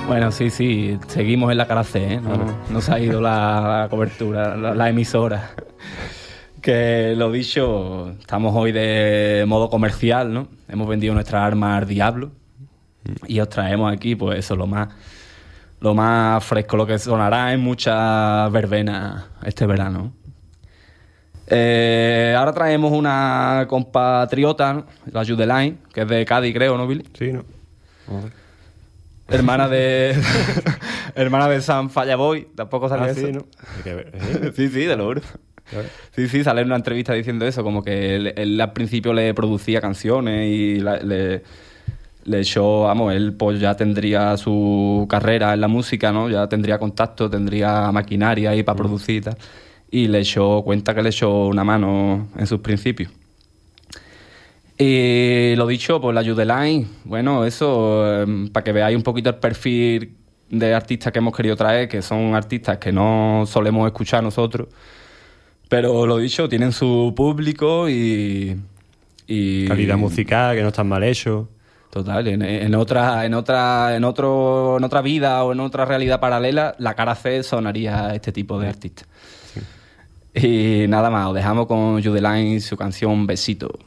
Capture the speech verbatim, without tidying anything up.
Bueno, sí, sí, seguimos en la cara C, ¿eh? No, Ah. no se ha ido la, la cobertura, la, la emisora. Que lo dicho, estamos hoy de modo comercial, ¿no? Hemos vendido nuestras armas al diablo y os traemos aquí, pues eso, lo más, lo más fresco, lo que sonará en muchas verbenas este verano. Eh, ahora traemos una compatriota, ¿no? La Judeline, que es de Cádiz, creo, ¿no, Billy? Sí, ¿no? Ajá. Hermana de hermana de San Fallaboy, tampoco sale Ah, eso. sí, ¿no? Hay que ver, ¿eh? Sí, sí, de lo juro. Claro. Sí, sí, sale en una entrevista diciendo eso, como que él, él al principio le producía canciones y la- le, le echó, vamos, él pues ya tendría su carrera en la música, ¿no? Ya tendría contacto, tendría maquinaria ahí para producir y tal. Y le echó, cuenta que le echó una mano en sus principios. Y lo dicho, pues la Judeline, bueno, eso, eh, para que veáis un poquito el perfil de artistas que hemos querido traer, que son artistas que no solemos escuchar nosotros, pero lo dicho, tienen su público y... y Calidad musical, que no están mal hecho. Total, en, en otra, en otra, en otro, en otra vida o en otra realidad paralela, la cara C sonaría a este tipo de artistas. Y nada más, os dejamos con Judeline y su canción Besito.